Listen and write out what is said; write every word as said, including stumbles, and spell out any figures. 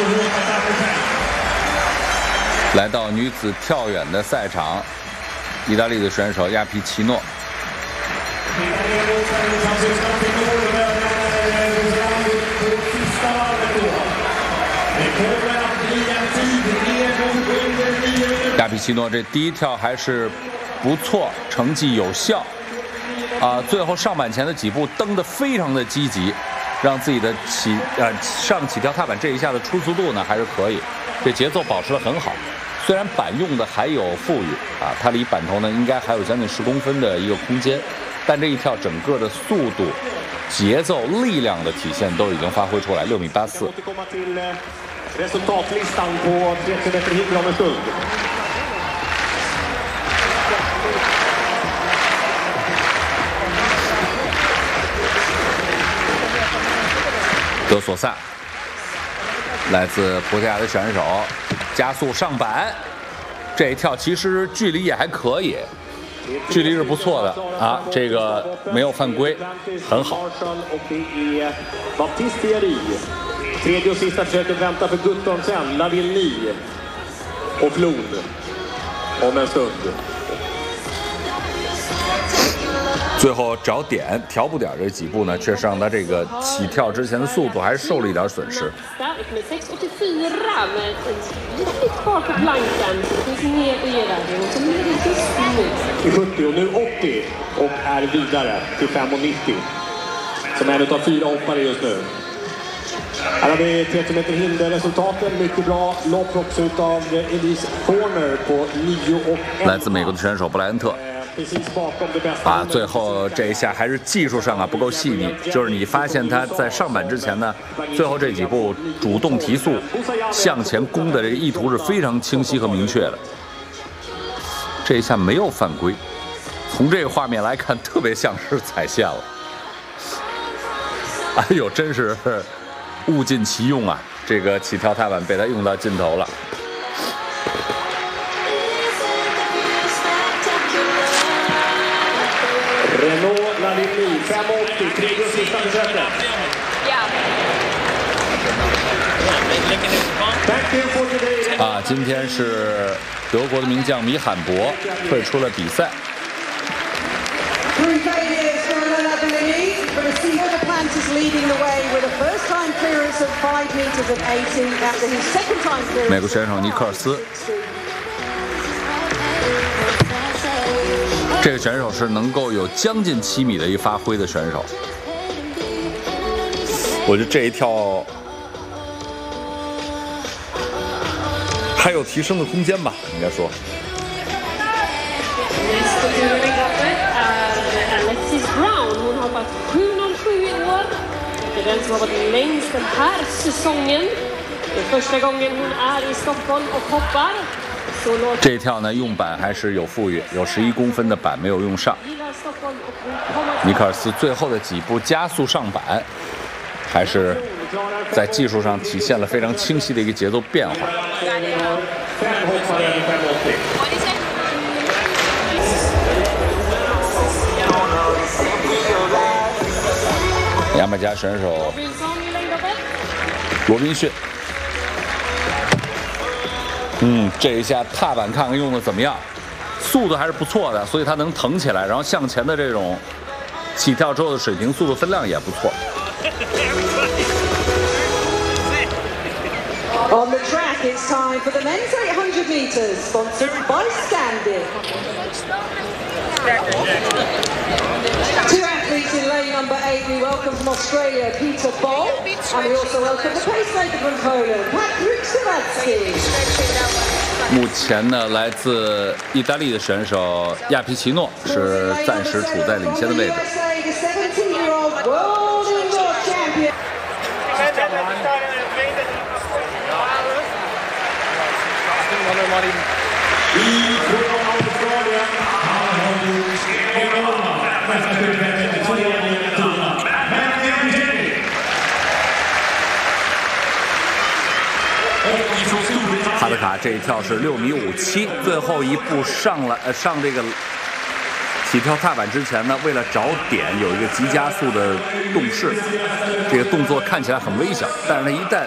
来到女子跳远的赛场，意大利的选手亚皮奇诺。亚皮奇诺这第一跳还是不错，成绩有效啊！最后上板前的几步蹬得非常的积极，让自己的起呃上起跳踏板这一下的出速度呢还是可以，这节奏保持得很好。虽然板用的还有富裕啊，它离板头呢应该还有将近十公分的一个空间，但这一跳整个的速度、节奏、力量的体现都已经发挥出来，六米八四。德索萨，来自葡萄牙的选手，加速上板，这一跳其实距离也还可以，距离是不错的啊，这个没有犯规，很好。最后找点调补点这几步呢，确实让他这个起跳之前的速度还是受了一点损失。 Här har vi trettio meter hinderresultaten, mycket bra lopp också utav Elise Corner på nio och elva. 来自美国的选手布莱恩特。啊，最后这一下还是技术上啊不够细腻，就是你发现他在上板之前呢，最后这几步主动提速向前攻的这个意图是非常清晰和明确的。这一下没有犯规，从这个画面来看，特别像是踩线了。哎呦，真是物尽其用啊！这个起跳踏板被他用到尽头了。 Renault Lavigny fem åttio, tredje och sista försöket. Thank you for today. 啊，今天是德国的名将米罕博退出了比赛。美国选手尼克尔斯。这个选手是能够有将近七米的一发挥的选手，我觉得这一跳还有提升的空间吧，应该说。这一跳呢，用板还是有富裕，有十一公分的板没有用上。尼克尔斯最后的几步加速上板，还是在技术上体现了非常清晰的一个节奏变化。牙买加选手罗宾逊。嗯，这一下踏板看看用的怎么样，速度还是不错的，所以它能腾起来，然后向前的这种起跳之后的水平速度分量也不错。 On the track, it's time for the men's eight hundred meters, sponsored by Scandi. Two athletes in lane number eight, we welcome from Australia, Peter Boll, and we also welcome the pacemaker from Poland, Patrick Szymanski. 目前呢，来自意大利的选手亚皮奇诺是暂时处在领先的位置。哈德卡这一跳是六米五七，最后一步上了呃上这个起跳踏板之前呢，为了找点有一个急加速的动势，这个动作看起来很微小，但是他一旦